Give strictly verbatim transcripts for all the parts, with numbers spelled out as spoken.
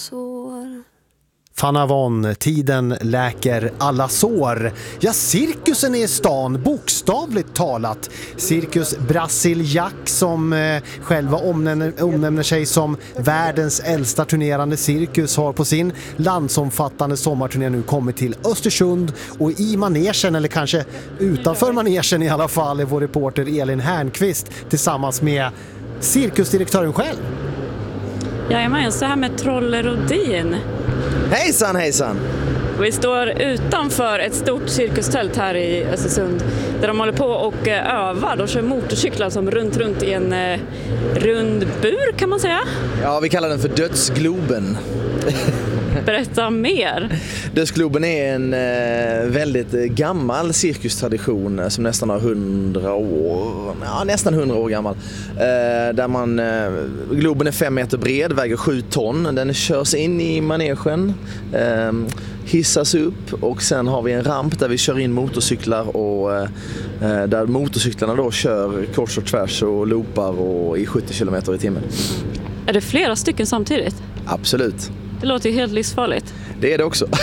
Sår. Fanna Von, tiden läker alla sår. Ja, cirkusen är i stan, bokstavligt talat. Cirkus Brasiliac som eh, själva omnämner, omnämner sig som världens äldsta turnerande cirkus har på sin landsomfattande sommarturné nu kommit till Östersund. Och i manegen, eller kanske utanför manegen i alla fall, är vår reporter Elin Härnqvist tillsammans med cirkusdirektören själv. Jajamän, så här med Trollerodin. Hejsan, hejsan! Vi står utanför ett stort cirkustält här i Östersund där de håller på och övar. De kör motorcyklar som runt, runt i en eh, rund bur, kan man säga. Ja, vi kallar den för Dödsgloben. Berätta mer. Dödsgloben är en eh, väldigt gammal cirkustradition som nästan har hundra år, ja, nästan hundra år gammal. Eh, där man, eh, globen är fem meter bred, väger sju ton. Den körs in i manegen, eh, hissas upp och sen har vi en ramp där vi kör in motorcyklar och eh, där motorcyklarna då kör kors och tvärs och loopar och i sjuttio kilometer i timmen. Är det flera stycken samtidigt? Absolut. Det låter ju helt livsfarligt. Det är det också.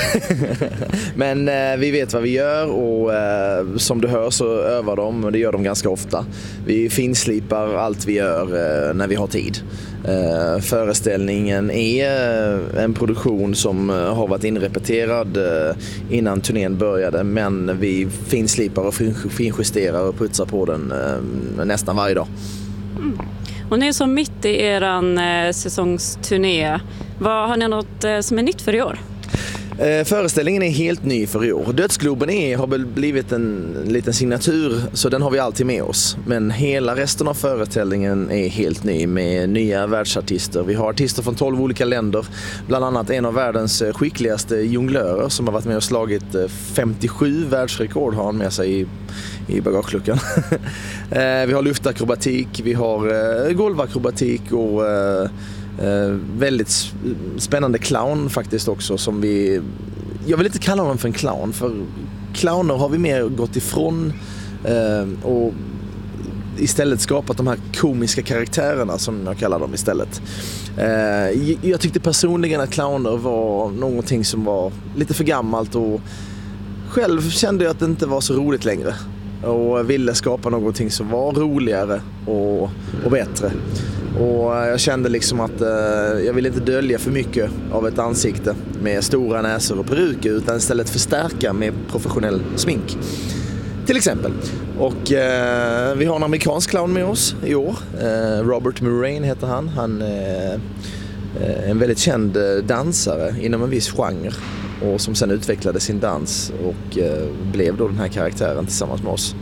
Men eh, vi vet vad vi gör och eh, som du hör så övar de och det gör de ganska ofta. Vi finslipar allt vi gör eh, när vi har tid. Eh, föreställningen är eh, en produktion som eh, har varit inrepeterad eh, innan turnén började, men vi finslipar och fin- finjusterar och putsar på den eh, nästan varje dag. Mm. Och ni är så mitt i eran eh, säsongsturné. Vad har ni något eh, som är nytt för i år? Eh, föreställningen är helt ny för i år. Dödsgloben är, har väl blivit en liten signatur, så den har vi alltid med oss. Men hela resten av föreställningen är helt ny med nya världsartister. Vi har artister från tolv olika länder. Bland annat en av världens skickligaste jonglörer som har varit med och slagit femtiosju världsrekord har han med sig i, i bagageluckan. eh, vi har luftakrobatik, vi har eh, golvakrobatik och... Eh, Uh, väldigt spännande clown faktiskt också som vi, jag vill inte kalla honom för en clown, för clowner har vi mer gått ifrån uh, och istället skapat de här komiska karaktärerna som jag kallar dem istället. Uh, jag tyckte personligen att clowner var någonting som var lite för gammalt och själv kände jag att det inte var så roligt längre och ville skapa någonting som var roligare och, och bättre. Och jag kände liksom att eh, jag ville inte dölja för mycket av ett ansikte med stora näsor och peruker utan istället förstärka med professionell smink. Till exempel. Och eh, vi har en amerikansk clown med oss i år. Eh, Robert Murrain heter han. Han är eh, en väldigt känd dansare inom en viss genre och som sen utvecklade sin dans och eh, blev då den här karaktären tillsammans med oss.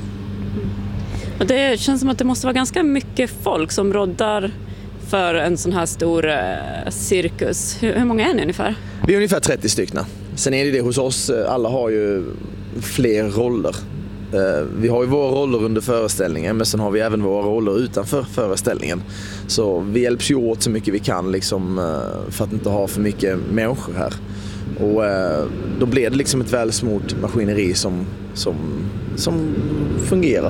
Och det känns som att det måste vara ganska mycket folk som roddar för en sån här stor eh, cirkus. Hur, hur många är ni ungefär? Vi är ungefär trettio stycken. Sen är det det hos oss, alla har ju fler roller. Eh, vi har ju våra roller under föreställningen, men sen har vi även våra roller utanför föreställningen. Så vi hjälps ju åt så mycket vi kan liksom, eh, för att inte ha för mycket människor här. Och eh, då blir det liksom ett välsmort maskineri som, som, som fungerar.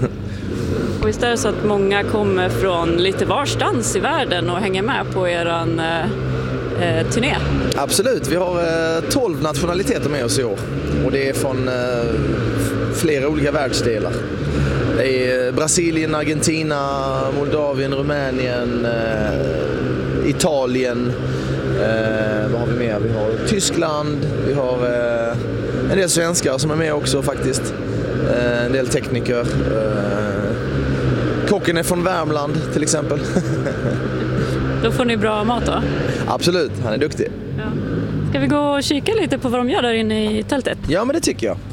Och visst är det så att många kommer från lite varstans i världen och hänger med på eran eh, turné? Absolut, vi har eh, tolv nationaliteter med oss i år. Och det är från eh, flera olika världsdelar. Det är Brasilien, Argentina, Moldavien, Rumänien, eh, Italien. Eh, vad har vi mer? Vi har Tyskland, vi har eh, en del svenskar som är med också faktiskt. Eh, en del tekniker. Eh, kocken är från Värmland till exempel. Då får ni bra mat då? Absolut, han är duktig. Ja. Ska vi gå och kika lite på vad de gör där inne i tältet? Ja, men det tycker jag.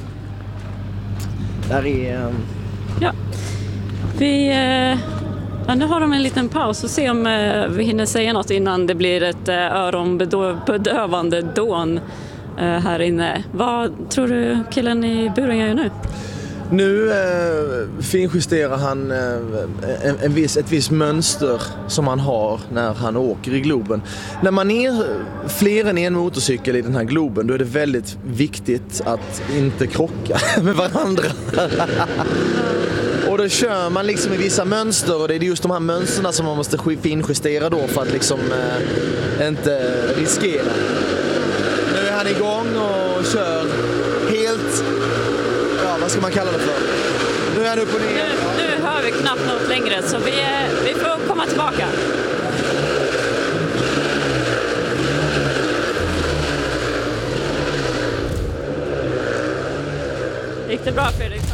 Där är... Um... Ja. Vi... Eh... Ja, nu har de en liten paus och se om eh, vi hinner säga något innan det blir ett eh, öronbedövande dån eh, här inne. Vad tror du killen i buren gör nu? Nu eh, finjusterar han eh, en, en viss, ett visst mönster som han har när han åker i globen. När man är fler än en motorcykel i den här globen, då är det väldigt viktigt att inte krocka med varandra. Och då kör man liksom i vissa mönster och det är just de här mönsterna som man måste finjustera då för att liksom eh, inte riskera. Nu är han igång och kör helt, ja vad ska man kalla det för? Nu är han upp och ner. Nu, nu hör vi knappt något längre så vi, vi får komma tillbaka. Gick det bra Fredrik?